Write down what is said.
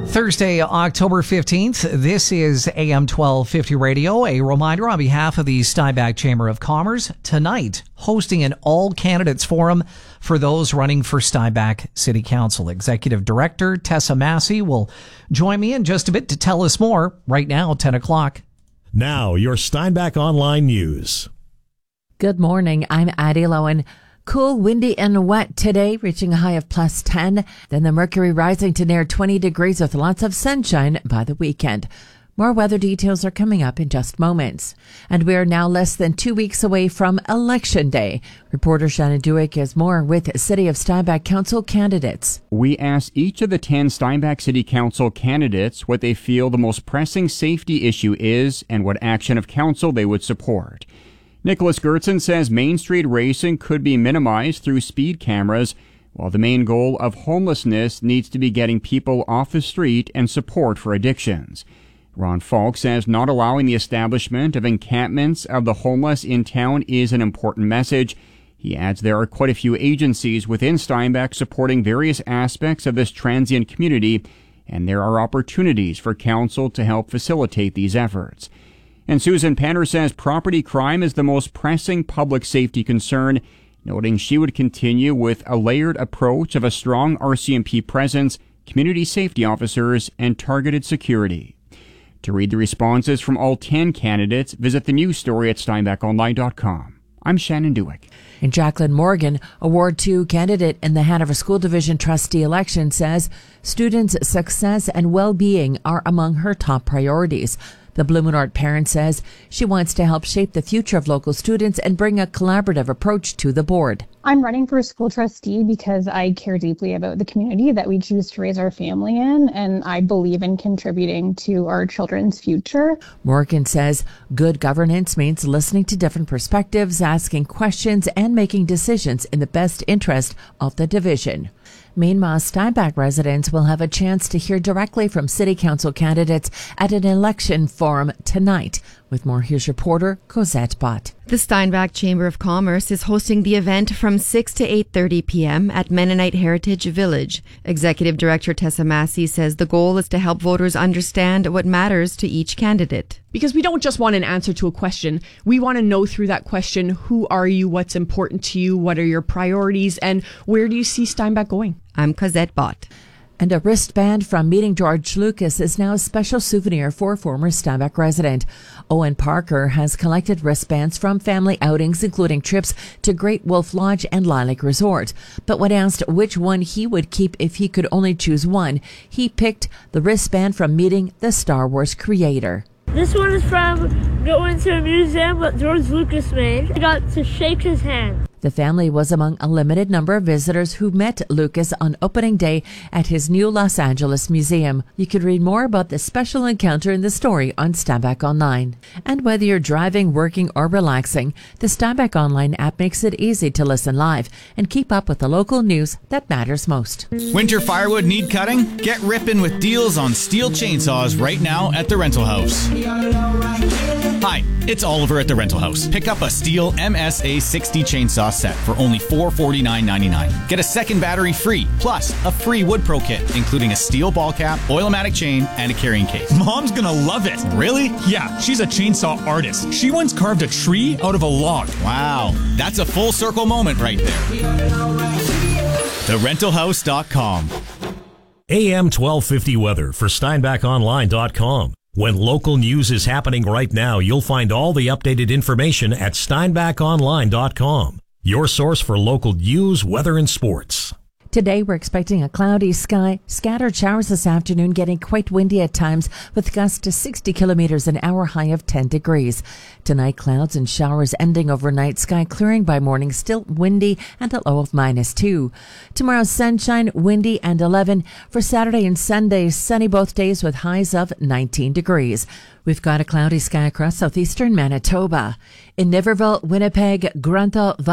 Thursday, October 15th, this is AM 1250 Radio. A reminder on behalf of the Steinbach Chamber of Commerce, tonight hosting an all-candidates forum for those running for Steinbach City Council. Executive Director Tessa Massey will join me in just a bit to tell us more. Right now, 10 o'clock. Now, your Steinbach Online News. Good morning. I'm Addie Lowen. Cool, windy and wet today, reaching a high of plus 10. Then the mercury rising to near 20 degrees with lots of sunshine by the weekend. More weather details are coming up in just moments. And we are now less than 2 weeks away from Election Day. Reporter Shannon Dewick has more with City of Steinbach Council candidates. We asked each of the 10 Steinbach City Council candidates what they feel the most pressing safety issue is and what action of council they would support. Nicholas Gertson says Main Street racing could be minimized through speed cameras, while the main goal of homelessness needs to be getting people off the street and support for addictions. Ron Falk says not allowing the establishment of encampments of the homeless in town is an important message. He adds there are quite a few agencies within Steinbach supporting various aspects of this transient community, and there are opportunities for council to help facilitate these efforts. And Susan Penner says property crime is the most pressing public safety concern, noting she would continue with a layered approach of a strong RCMP presence, community safety officers, and targeted security. To read the responses from all 10 candidates, visit the news story at steinbachonline.com. I'm Shannon Dewick. And Jacqueline Morgan, a Ward 2 candidate in the Hanover School Division trustee election, says students' success and well-being are among her top priorities. The Blumenort parent says she wants to help shape the future of local students and bring a collaborative approach to the board. I'm running for school trustee because I care deeply about the community that we choose to raise our family in, and I believe in contributing to our children's future. Morgan says good governance means listening to different perspectives, asking questions, and making decisions in the best interest of the division. Meanwhile, Steinbach residents will have a chance to hear directly from City Council candidates at an election forum tonight. With more, here's reporter Cosette Bott. The Steinbach Chamber of Commerce is hosting the event from 6 to 8:30 p.m. at Mennonite Heritage Village. Executive Director Tessa Massey says the goal is to help voters understand what matters to each candidate. Because we don't just want an answer to a question. We want to know through that question, who are you, what's important to you, what are your priorities, and where do you see Steinbach going? I'm Cosette Bott. And a wristband from Meeting George Lucas is now a special souvenir for a former Steinbach resident. Owen Parker has collected wristbands from family outings, including trips to Great Wolf Lodge and Lilac Resort. But when asked which one he would keep if he could only choose one, he picked the wristband from meeting the Star Wars creator. This one is from going to a museum that George Lucas made. I got to shake his hand. The family was among a limited number of visitors who met Lucas on opening day at his new Los Angeles museum. You can read more about this special encounter in the story on Steinbach Online. And whether you're driving, working, or relaxing, the Steinbach Online app makes it easy to listen live and keep up with the local news that matters most. Winter firewood need cutting? Get ripping with deals on steel chainsaws right now at the Rental House. Hi, it's Oliver at the Rental House. Pick up a Stihl MSA 60 chainsaw set for only $449.99. Get a second battery free, plus a free Wood Pro kit, including a steel ball cap, Oil-O-Matic chain, and a carrying case. Mom's gonna love it. Really? Yeah, she's a chainsaw artist. She once carved a tree out of a log. Wow, that's a full circle moment right there. TheRentalHouse.com. AM 1250 weather for SteinbachOnline.com. When local news is happening right now, you'll find all the updated information at SteinbachOnline.com. Your source for local news, weather, and sports. Today, we're expecting a cloudy sky, scattered showers this afternoon, getting quite windy at times with gusts to 60 kilometers an hour, high of 10 degrees. Tonight, clouds and showers ending overnight, sky clearing by morning, still windy and a low of -2. Tomorrow, sunshine, windy and 11. For Saturday and Sunday, sunny both days with highs of 19 degrees. We've got a cloudy sky across southeastern Manitoba. In Niverville, Winnipeg, Grunthal,